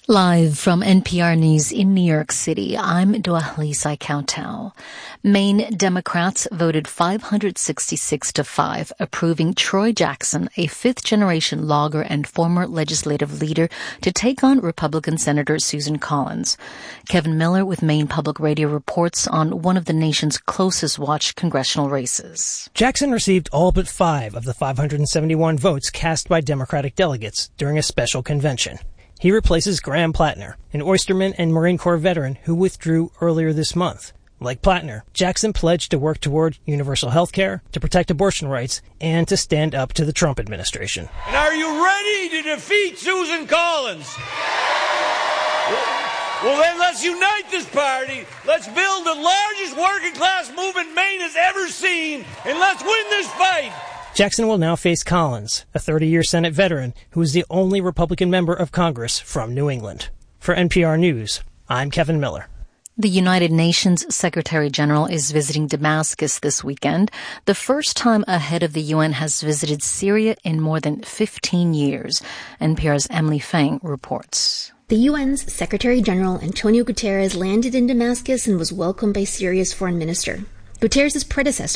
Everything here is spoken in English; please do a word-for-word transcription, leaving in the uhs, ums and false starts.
Live from N P R News in New York City, I'm Dwahlisai Kautal. Maine Democrats voted five hundred sixty-six to five, approving Troy Jackson, a fifth-generation logger and former legislative leader, to take on Republican Senator Susan Collins. Kevin Miller with Maine Public Radio reports on one of the nation's closest-watched congressional races. Jackson received all but five of the five hundred seventy-one votes cast by Democratic delegates during a special convention. He replaces Graham Plattner, an oysterman and Marine Corps veteran who withdrew earlier this month. Like Plattner, Jackson pledged to work toward universal health care, to protect abortion rights, and to stand up to the Trump administration. And are you ready to defeat Susan Collins? Well, then let's unite this party. Let's build the largest working-class movement Maine has ever seen, and let's win this fight. Jackson will now face Collins, a thirty-year Senate veteran who is the only Republican member of Congress from New England. For N P R News, I'm Kevin Miller. The United Nations Secretary General is visiting Damascus this weekend, the first time a head of the U N has visited Syria in more than fifteen years. N P R's Emily Fang reports. The U N's Secretary General Antonio Guterres landed in Damascus and was welcomed by Syria's foreign minister. Guterres' predecessor